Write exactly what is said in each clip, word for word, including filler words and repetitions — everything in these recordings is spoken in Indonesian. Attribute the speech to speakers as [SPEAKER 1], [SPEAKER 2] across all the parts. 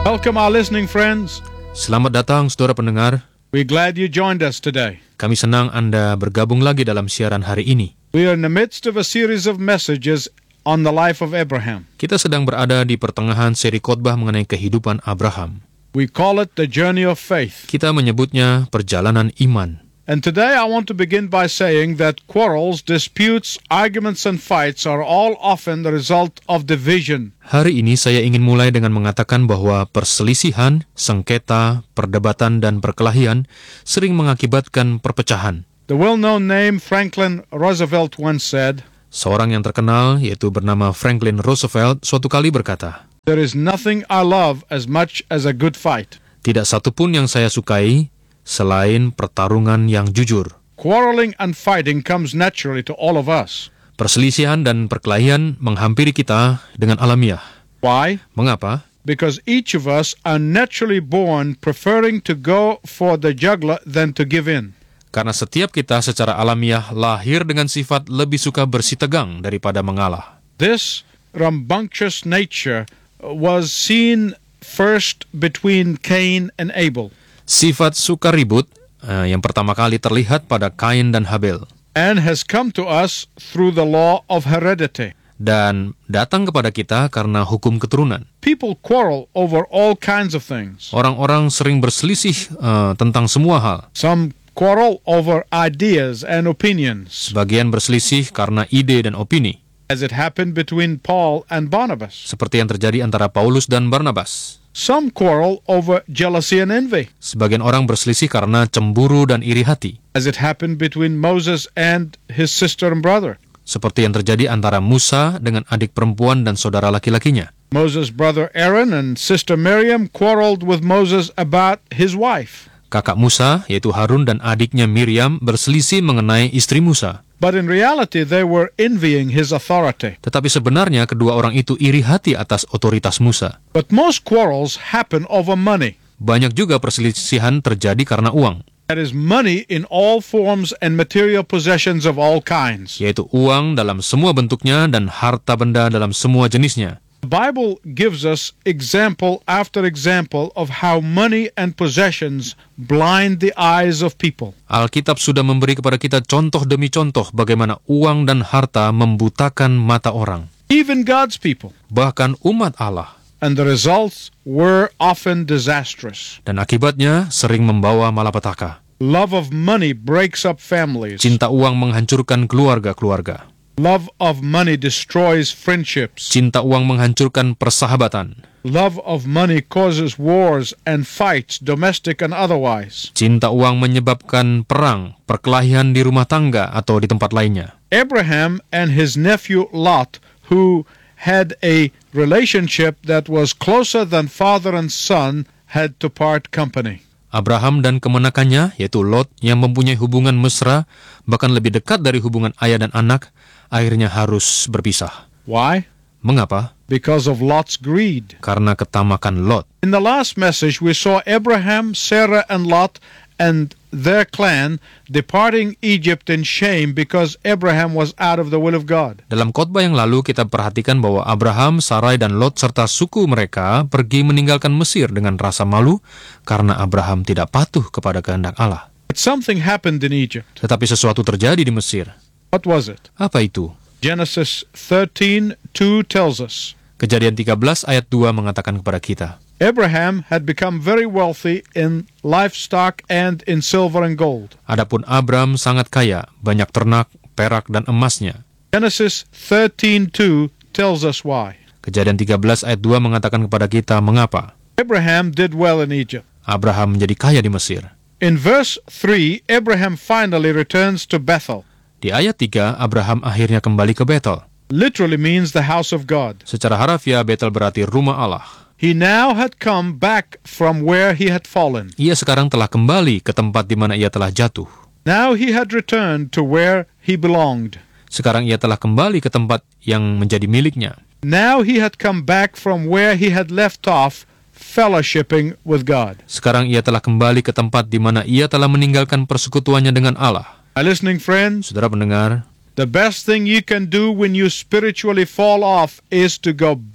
[SPEAKER 1] Welcome our listening friends.
[SPEAKER 2] Selamat datang saudara pendengar.
[SPEAKER 1] We're glad you joined us today.
[SPEAKER 2] Kami senang Anda bergabung lagi dalam siaran hari ini.
[SPEAKER 1] We are in the midst of a series of messages on the life of Abraham.
[SPEAKER 2] Kita sedang berada di pertengahan seri khotbah mengenai kehidupan Abraham.
[SPEAKER 1] We call it the journey of faith.
[SPEAKER 2] Kita menyebutnya perjalanan iman.
[SPEAKER 1] And today I want to begin by saying that quarrels, disputes, arguments, and fights are all often the result of division.
[SPEAKER 2] Hari ini saya ingin mulai dengan mengatakan bahwa perselisihan, sengketa, perdebatan, dan perkelahian sering mengakibatkan perpecahan.
[SPEAKER 1] The well-known name Franklin Roosevelt once said,
[SPEAKER 2] Seorang yang terkenal, yaitu bernama Franklin Roosevelt, suatu kali berkata,
[SPEAKER 1] "There is nothing I love as much as a good fight."
[SPEAKER 2] Tidak satupun yang saya sukai selain pertarungan yang jujur.
[SPEAKER 1] Quarreling and fighting comes naturally to all of us.
[SPEAKER 2] Perselisihan dan perkelahian menghampiri kita dengan alamiah.
[SPEAKER 1] Why?
[SPEAKER 2] Mengapa?
[SPEAKER 1] Because each of us are naturally born preferring to go for the jugular than to give in.
[SPEAKER 2] Karena setiap kita secara alamiah lahir dengan sifat lebih suka bersitegang daripada mengalah.
[SPEAKER 1] This rambunctious nature was seen first between Cain and Abel.
[SPEAKER 2] Sifat suka ribut uh, yang pertama kali terlihat pada Kain dan Habel.
[SPEAKER 1] And has come to us through the law of heredity.
[SPEAKER 2] Dan datang kepada kita karena hukum keturunan.
[SPEAKER 1] People quarrel over all kinds of things.
[SPEAKER 2] Orang-orang sering berselisih uh, tentang semua hal.
[SPEAKER 1] Some quarrel over ideas and opinions,
[SPEAKER 2] Sebagian berselisih karena ide dan opini.
[SPEAKER 1] as it happened between Paul and Barnabas.
[SPEAKER 2] Seperti yang terjadi antara Paulus dan Barnabas.
[SPEAKER 1] Some quarrel over jealousy and envy,
[SPEAKER 2] Sebagian orang berselisih karena cemburu dan iri hati.
[SPEAKER 1] as it happened between Moses and his sister and brother.
[SPEAKER 2] Seperti yang terjadi antara Musa dengan adik perempuan dan saudara laki-lakinya.
[SPEAKER 1] Moses' brother Aaron and sister Miriam quarreled with Moses about his wife.
[SPEAKER 2] Kakak Musa, yaitu Harun dan adiknya Miriam, berselisih mengenai istri Musa.
[SPEAKER 1] But in reality, they were envying his authority.
[SPEAKER 2] Tetapi sebenarnya kedua orang itu iri hati atas otoritas Musa.
[SPEAKER 1] But most quarrels happen over money.
[SPEAKER 2] Banyak juga perselisihan terjadi karena uang,
[SPEAKER 1] That is money in all forms and material possessions of all kinds.
[SPEAKER 2] yaitu uang dalam semua bentuknya dan harta benda dalam semua jenisnya.
[SPEAKER 1] The Bible gives us example after example of how money and possessions blind the eyes of people.
[SPEAKER 2] Alkitab sudah memberi kepada kita contoh demi contoh bagaimana uang dan harta membutakan mata orang,
[SPEAKER 1] Even God's people.
[SPEAKER 2] bahkan umat Allah.
[SPEAKER 1] And the results were often disastrous.
[SPEAKER 2] Dan akibatnya sering membawa malapetaka.
[SPEAKER 1] Love of money breaks up families.
[SPEAKER 2] Cinta uang menghancurkan keluarga-keluarga.
[SPEAKER 1] Love of money destroys friendships.
[SPEAKER 2] Cinta uang menghancurkan persahabatan.
[SPEAKER 1] Love of money causes wars and fights, domestic and otherwise.
[SPEAKER 2] Cinta uang menyebabkan perang, perkelahian di rumah tangga atau di tempat lainnya.
[SPEAKER 1] Abraham and his nephew Lot, who had a relationship that was closer than father and son, had to part company.
[SPEAKER 2] Abraham dan kemenakannya, yaitu Lot, yang mempunyai hubungan mesra, bahkan lebih dekat dari hubungan ayah dan anak, akhirnya harus berpisah.
[SPEAKER 1] Why?
[SPEAKER 2] Mengapa?
[SPEAKER 1] Because of Lot's greed.
[SPEAKER 2] Karena ketamakan Lot.
[SPEAKER 1] In the last message, we saw Abraham, Sarah, and Lot and their clan departing Egypt in shame because Abraham was out of the will of God.
[SPEAKER 2] Dalam khotbah yang lalu kita perhatikan bahwa Abraham, Sarai, dan Lot serta suku mereka pergi meninggalkan Mesir dengan rasa malu karena Abraham tidak patuh kepada kehendak Allah.
[SPEAKER 1] But something happened in Egypt.
[SPEAKER 2] Tetapi sesuatu terjadi di Mesir.
[SPEAKER 1] What was it?
[SPEAKER 2] Apa itu?
[SPEAKER 1] Genesis thirteen two tells us.
[SPEAKER 2] Kejadian tiga belas ayat dua mengatakan kepada kita,
[SPEAKER 1] Abraham had become very wealthy in livestock and in silver and gold.
[SPEAKER 2] adapun Abram sangat kaya, banyak ternak, perak, dan emasnya.
[SPEAKER 1] Genesis thirteen two tells us why.
[SPEAKER 2] Kejadian tiga belas ayat dua mengatakan kepada kita mengapa.
[SPEAKER 1] Abraham did well in Egypt.
[SPEAKER 2] Abraham menjadi kaya di Mesir.
[SPEAKER 1] In verse three, Abraham finally returns to Bethel.
[SPEAKER 2] Di ayat tiga, Abraham akhirnya kembali ke Betel.
[SPEAKER 1] Literally means the house of God.
[SPEAKER 2] Secara harafiah, Betel berarti rumah Allah.
[SPEAKER 1] He now had come back from where he had fallen.
[SPEAKER 2] Ia sekarang telah kembali ke tempat di mana ia telah jatuh.
[SPEAKER 1] Now he had returned to where he belonged.
[SPEAKER 2] Sekarang ia telah kembali ke tempat yang menjadi miliknya.
[SPEAKER 1] Now he had come back from where he had left off, fellowshipping with God.
[SPEAKER 2] Sekarang ia telah kembali ke tempat di mana ia telah meninggalkan persekutuannya dengan Allah.
[SPEAKER 1] My listening friends,
[SPEAKER 2] Saudara pendengar,
[SPEAKER 1] the best thing you can do when you spiritually fall off is to go back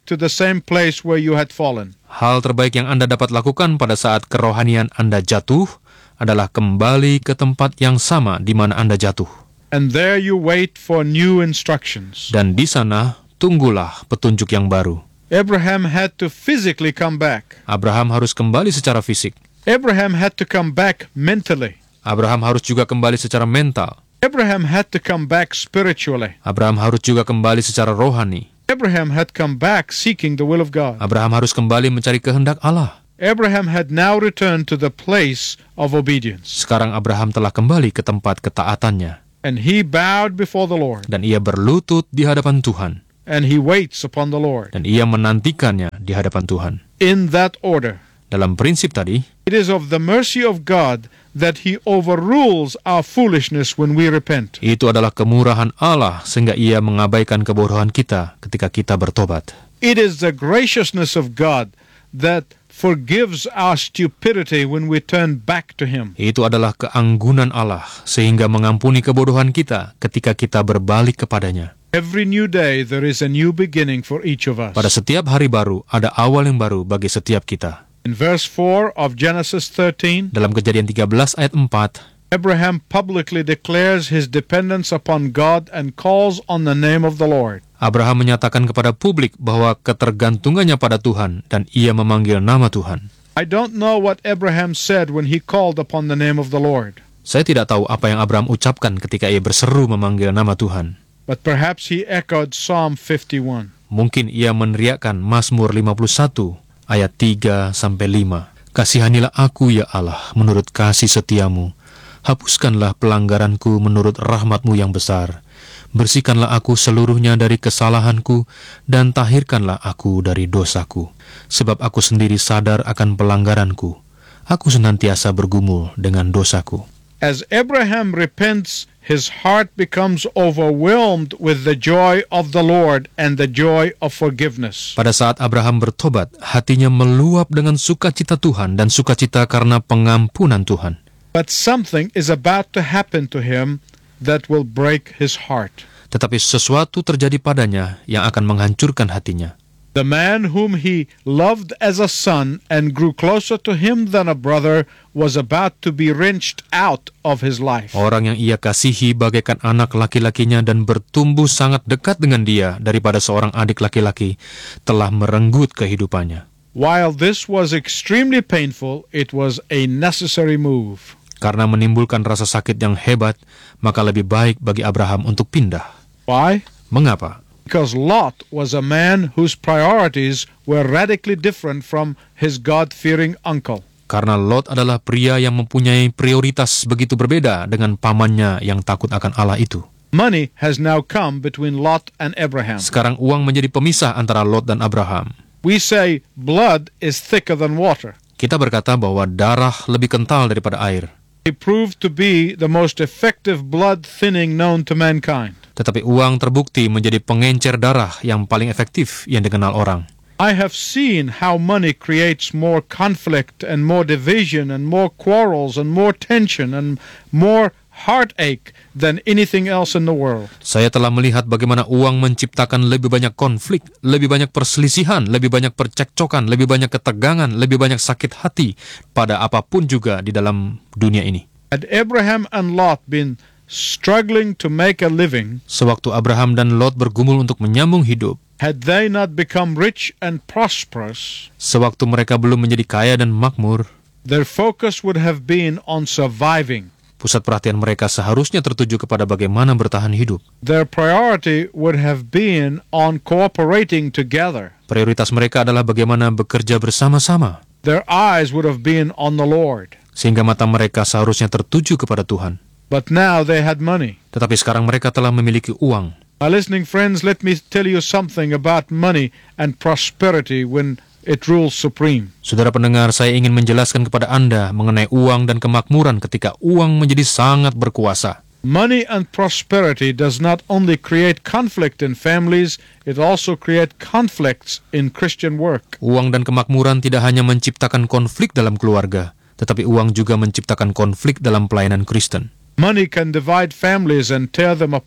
[SPEAKER 1] to the same place where you had fallen.
[SPEAKER 2] Hal terbaik yang Anda dapat lakukan pada saat kerohanian Anda jatuh adalah kembali ke tempat yang sama di mana Anda jatuh.
[SPEAKER 1] And there you wait for new instructions.
[SPEAKER 2] Dan di sana, tunggulah petunjuk yang baru.
[SPEAKER 1] Abraham had to physically come back.
[SPEAKER 2] Abraham harus kembali secara fisik.
[SPEAKER 1] Abraham had to come back mentally.
[SPEAKER 2] Abraham harus juga kembali secara mental.
[SPEAKER 1] Abraham had to come back spiritually.
[SPEAKER 2] Abraham harus juga kembali secara rohani.
[SPEAKER 1] Abraham had come back seeking the will of God.
[SPEAKER 2] Abraham harus kembali mencari kehendak Allah.
[SPEAKER 1] Abraham had now returned to the place of obedience.
[SPEAKER 2] Sekarang Abraham telah kembali ke tempat ketaatannya.
[SPEAKER 1] And he bowed before the Lord.
[SPEAKER 2] Dan ia berlutut di hadapan Tuhan.
[SPEAKER 1] And he waits upon the Lord.
[SPEAKER 2] Dan ia menantikannya di hadapan Tuhan.
[SPEAKER 1] In that order.
[SPEAKER 2] Dalam prinsip tadi,
[SPEAKER 1] it is of the mercy of God that he overrules our foolishness when we repent.
[SPEAKER 2] Itu adalah kemurahan Allah sehingga ia mengabaikan kebodohan kita ketika kita bertobat.
[SPEAKER 1] It is the graciousness of God that forgives our stupidity when we turn back to him.
[SPEAKER 2] Itu adalah keanggunan Allah sehingga mengampuni kebodohan kita ketika kita berbalik kepadanya.
[SPEAKER 1] Every new day there is a new beginning for each of us.
[SPEAKER 2] Pada setiap hari baru ada awal yang baru bagi setiap kita.
[SPEAKER 1] In verse four of Genesis thirteen,
[SPEAKER 2] dalam Kejadian tiga belas ayat empat,
[SPEAKER 1] Abraham publicly declares his dependence upon God and calls on the name of the Lord.
[SPEAKER 2] Abraham menyatakan kepada publik bahwa ketergantungannya pada Tuhan dan ia memanggil nama Tuhan.
[SPEAKER 1] I don't know what Abraham said when he called upon the name of the Lord.
[SPEAKER 2] Saya tidak tahu apa yang Abraham ucapkan ketika ia berseru memanggil nama Tuhan.
[SPEAKER 1] But perhaps he echoed Psalm fifty-one.
[SPEAKER 2] Mungkin ia meneriakkan Mazmur lima puluh satu ayat tiga sampai lima. Kasihanilah aku ya Allah menurut kasih setiamu. Hapuskanlah pelanggaranku menurut rahmat-Mu yang besar. Bersihkanlah aku seluruhnya dari kesalahanku dan tahirkanlah aku dari dosaku. Sebab aku sendiri sadar akan pelanggaranku. Aku senantiasa bergumul dengan dosaku.
[SPEAKER 1] As Abraham repents, his heart becomes overwhelmed with the joy of the Lord and the joy of forgiveness.
[SPEAKER 2] Pada saat Abraham bertobat, hatinya meluap dengan sukacita Tuhan dan sukacita karena pengampunan Tuhan.
[SPEAKER 1] But something is about to happen to him that will break his heart.
[SPEAKER 2] Tetapi sesuatu terjadi padanya yang akan menghancurkan hatinya.
[SPEAKER 1] The man whom he loved as a son and grew closer to him than a brother was about to be wrenched out of his life.
[SPEAKER 2] Orang yang ia kasihi bagaikan anak laki-lakinya dan bertumbuh sangat dekat dengan dia daripada seorang adik laki-laki telah merenggut kehidupannya.
[SPEAKER 1] While this was extremely painful, it was a necessary move.
[SPEAKER 2] Karena menimbulkan rasa sakit yang hebat, maka lebih baik bagi Abraham untuk pindah.
[SPEAKER 1] Why?
[SPEAKER 2] Mengapa?
[SPEAKER 1] Because Lot was a man whose priorities were radically different from his God-fearing uncle.
[SPEAKER 2] Karena Lot adalah pria yang mempunyai prioritas begitu berbeda dengan pamannya yang takut akan Allah itu.
[SPEAKER 1] Money has now come between Lot and Abraham.
[SPEAKER 2] Sekarang uang menjadi pemisah antara Lot dan Abraham.
[SPEAKER 1] We say blood is thicker than water.
[SPEAKER 2] Kita berkata bahwa darah lebih kental daripada air.
[SPEAKER 1] He proved to be the most effective blood thinning known to mankind.
[SPEAKER 2] Tetapi uang terbukti menjadi pengencer darah yang paling efektif yang dikenal orang.
[SPEAKER 1] I have seen how money creates more conflict and more division and more quarrels and more tension and more heartache than anything else in the world.
[SPEAKER 2] Saya telah melihat bagaimana uang menciptakan lebih banyak konflik, lebih banyak perselisihan, lebih banyak percekcokan, lebih banyak ketegangan, lebih banyak sakit hati pada apapun juga di dalam dunia ini.
[SPEAKER 1] Had Abraham and Lot been struggling to make a living,
[SPEAKER 2] sewaktu Abraham dan Lot bergumul untuk menyambung hidup,
[SPEAKER 1] had they not become rich and prosperous,
[SPEAKER 2] sewaktu mereka belum menjadi kaya dan makmur,
[SPEAKER 1] their focus would have been on surviving.
[SPEAKER 2] Pusat perhatian mereka seharusnya tertuju kepada bagaimana bertahan hidup.
[SPEAKER 1] Their priority would have been on cooperating together.
[SPEAKER 2] Prioritas mereka adalah bagaimana bekerja bersama-sama.
[SPEAKER 1] Their eyes would have been on the Lord.
[SPEAKER 2] Sehingga mata mereka seharusnya tertuju kepada Tuhan.
[SPEAKER 1] But now they had money.
[SPEAKER 2] Tetapi sekarang mereka telah memiliki uang.
[SPEAKER 1] My listening friends, let me tell you something about money and prosperity when it rules supreme.
[SPEAKER 2] Saudara pendengar, saya ingin menjelaskan kepada Anda mengenai uang dan kemakmuran ketika uang menjadi sangat berkuasa.
[SPEAKER 1] Money and prosperity does not only create conflict in families, it also create conflicts in Christian work.
[SPEAKER 2] Uang dan kemakmuran tidak hanya menciptakan konflik dalam keluarga, tetapi uang juga menciptakan konflik dalam pelayanan Kristen.
[SPEAKER 1] Money can divide families and tear them apart.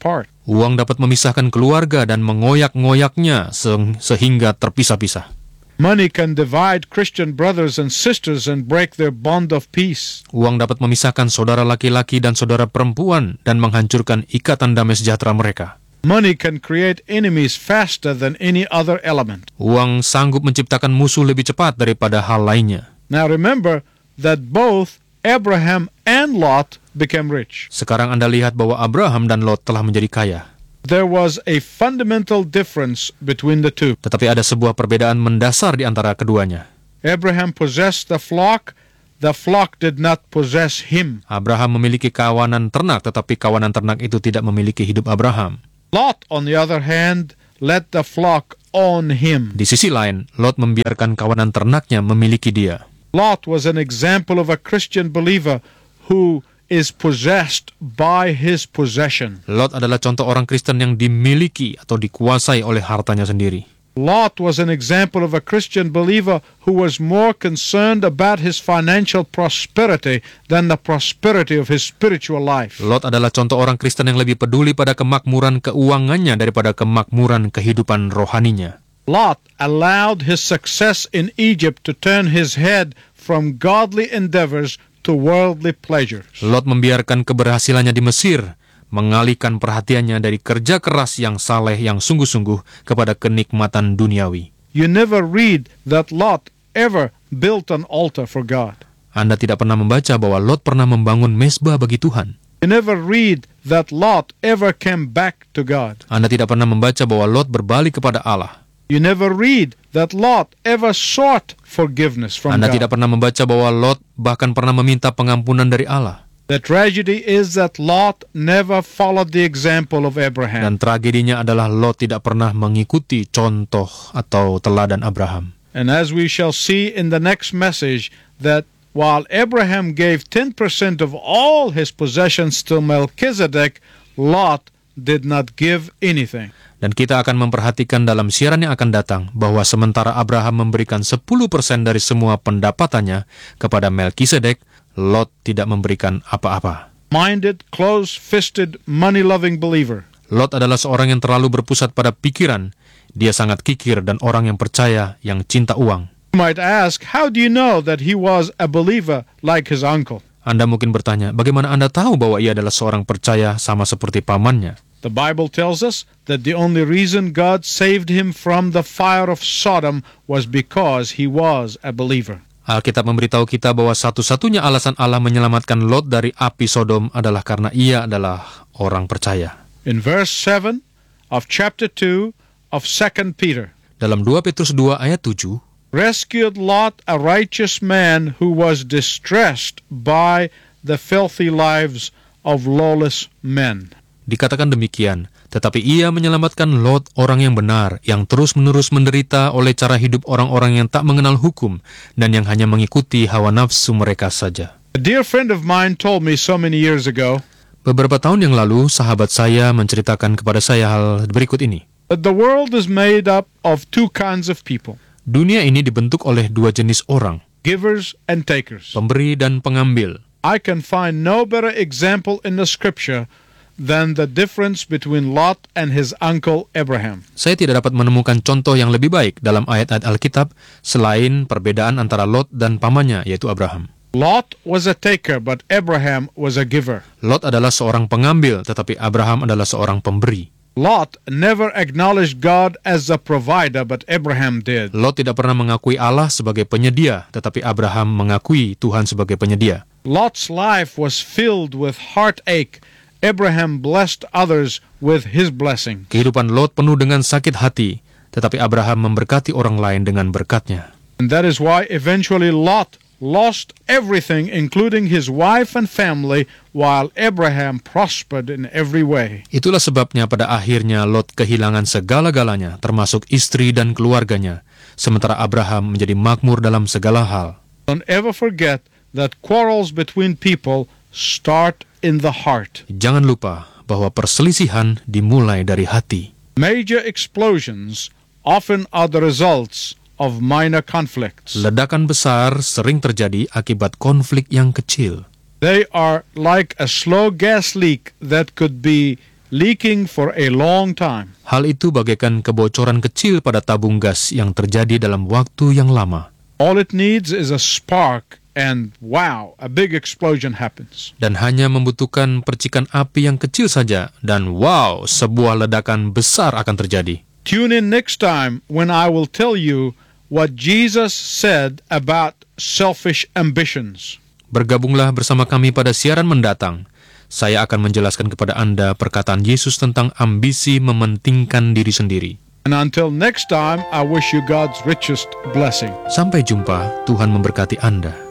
[SPEAKER 2] Uang dapat memisahkan keluarga dan mengoyak-ngoyaknya se- sehingga terpisah-pisah.
[SPEAKER 1] Money can divide Christian brothers and sisters and break their bond of peace.
[SPEAKER 2] Uang dapat memisahkan saudara laki-laki dan saudara perempuan dan menghancurkan ikatan damai sejahtera mereka.
[SPEAKER 1] Money can create enemies faster than any other element.
[SPEAKER 2] Uang sanggup menciptakan musuh lebih cepat daripada hal lainnya.
[SPEAKER 1] Now remember that both Abraham and Lot became rich.
[SPEAKER 2] Sekarang Anda lihat bahwa Abraham dan Lot telah menjadi kaya.
[SPEAKER 1] There was a fundamental difference between the two.
[SPEAKER 2] Tetapi ada sebuah perbedaan mendasar di antara keduanya.
[SPEAKER 1] Abraham possessed the flock, the flock did not possess him.
[SPEAKER 2] Abraham memiliki kawanan ternak, tetapi kawanan ternak itu tidak memiliki hidup Abraham.
[SPEAKER 1] Lot, on the other hand, let the flock own him.
[SPEAKER 2] Di sisi lain, Lot membiarkan kawanan ternaknya memiliki dia.
[SPEAKER 1] Lot was an example of a Christian believer who is possessed by his possession.
[SPEAKER 2] Lot adalah contoh orang Kristen yang dimiliki atau dikuasai oleh hartanya sendiri.
[SPEAKER 1] Lot was an example of a Christian believer who was more concerned about his financial prosperity than the prosperity of his spiritual life.
[SPEAKER 2] Lot adalah contoh orang Kristen yang lebih peduli pada kemakmuran keuangannya daripada kemakmuran kehidupan rohaninya.
[SPEAKER 1] Lot allowed his success in Egypt to turn his head from godly endeavors to worldly pleasures.
[SPEAKER 2] Lot membiarkan keberhasilannya di Mesir mengalihkan perhatiannya dari kerja keras yang saleh yang sungguh-sungguh kepada kenikmatan duniawi.
[SPEAKER 1] You never read that Lot ever built an altar for God.
[SPEAKER 2] Anda tidak pernah membaca bahwa Lot pernah membangun mezbah bagi Tuhan.
[SPEAKER 1] You never read that Lot ever came back to God.
[SPEAKER 2] Anda tidak pernah membaca bahwa Lot berbalik kepada Allah.
[SPEAKER 1] You never read that Lot ever sought forgiveness from
[SPEAKER 2] Anda
[SPEAKER 1] God.
[SPEAKER 2] tidak pernah membaca bahwa Lot bahkan pernah meminta pengampunan dari Allah.
[SPEAKER 1] The tragedy is that Lot never followed the example of Abraham.
[SPEAKER 2] Dan tragedinya adalah Lot tidak pernah mengikuti contoh atau teladan Abraham.
[SPEAKER 1] And as we shall see in the next message, that while Abraham gave ten percent of all his possessions to Melchizedek, Lot did not give anything.
[SPEAKER 2] Dan kita akan memperhatikan dalam siaran yang akan datang bahwa sementara Abraham memberikan sepuluh persen dari semua pendapatannya kepada Melkisedek, Lot tidak memberikan apa-apa.
[SPEAKER 1] Minded, close-fisted, money-loving believer.
[SPEAKER 2] Lot adalah seorang yang terlalu berpusat pada pikiran. Dia sangat kikir dan orang yang percaya, yang cinta uang.
[SPEAKER 1] You might ask, how do you know that he was a believer like his uncle?
[SPEAKER 2] Anda mungkin bertanya, bagaimana Anda tahu bahwa ia adalah seorang percaya sama seperti pamannya?
[SPEAKER 1] The Bible tells us that the only reason God saved him from the fire of Sodom was because he was a believer.
[SPEAKER 2] Alkitab memberitahu kita bahwa satu-satunya alasan Allah menyelamatkan Lot dari api Sodom adalah karena ia adalah orang percaya.
[SPEAKER 1] In verse seven of chapter two of Second Peter,
[SPEAKER 2] Dalam dua Petrus dua ayat tujuh,
[SPEAKER 1] rescued Lot, a righteous man who was distressed by the filthy lives of lawless men.
[SPEAKER 2] dikatakan demikian, tetapi ia menyelamatkan Lot, orang yang benar, yang terus-menerus menderita oleh cara hidup orang-orang yang tak mengenal hukum dan yang hanya mengikuti hawa nafsu mereka saja.
[SPEAKER 1] A dear friend of mine told me so many years ago
[SPEAKER 2] Beberapa tahun yang lalu, sahabat saya menceritakan kepada saya hal berikut ini.
[SPEAKER 1] that the world is made up of two kinds of people,
[SPEAKER 2] Dunia ini dibentuk oleh dua jenis orang,
[SPEAKER 1] givers and takers.
[SPEAKER 2] pemberi dan pengambil.
[SPEAKER 1] I can find no better example in the scripture than the difference between Lot and his uncle Abraham.
[SPEAKER 2] Saya tidak dapat menemukan contoh yang lebih baik dalam ayat-ayat Alkitab selain perbedaan antara Lot dan pamannya, yaitu Abraham.
[SPEAKER 1] Lot was a taker, but Abraham was a giver.
[SPEAKER 2] Lot adalah seorang pengambil, tetapi Abraham adalah seorang pemberi.
[SPEAKER 1] Lot never acknowledged God as a provider, but Abraham did.
[SPEAKER 2] Lot tidak pernah mengakui Allah sebagai penyedia, tetapi Abraham mengakui Tuhan sebagai penyedia.
[SPEAKER 1] Lot's life was filled with heartache. Abraham blessed others with his blessing.
[SPEAKER 2] Kehidupan Lot penuh dengan sakit hati, tetapi Abraham memberkati orang lain dengan berkatnya.
[SPEAKER 1] And that is why eventually Lot lost everything, including his wife and family, while Abraham prospered in every way.
[SPEAKER 2] Itulah sebabnya pada akhirnya Lot kehilangan segala-galanya, termasuk istri dan keluarganya, sementara Abraham menjadi makmur dalam segala hal.
[SPEAKER 1] Don't ever forget that quarrels between people start in the heart.
[SPEAKER 2] Jangan lupa bahwa perselisihan dimulai dari hati.
[SPEAKER 1] Major explosions often are the results of minor conflicts.
[SPEAKER 2] Ledakan besar sering terjadi akibat konflik yang kecil.
[SPEAKER 1] They are like a slow gas leak that could be leaking for a long time.
[SPEAKER 2] Hal itu bagaikan kebocoran kecil pada tabung gas yang terjadi dalam waktu yang lama.
[SPEAKER 1] All it needs is a spark and wow, a big explosion happens.
[SPEAKER 2] Dan hanya membutuhkan percikan api yang kecil saja, dan wow, sebuah ledakan besar akan terjadi.
[SPEAKER 1] Tune in next time when I will tell you what Jesus said about selfish ambitions.
[SPEAKER 2] Bergabunglah bersama kami pada siaran mendatang. Saya akan menjelaskan kepada Anda perkataan Yesus tentang ambisi mementingkan diri sendiri.
[SPEAKER 1] And until next time, I wish you God's richest blessing.
[SPEAKER 2] Sampai jumpa, Tuhan memberkati Anda.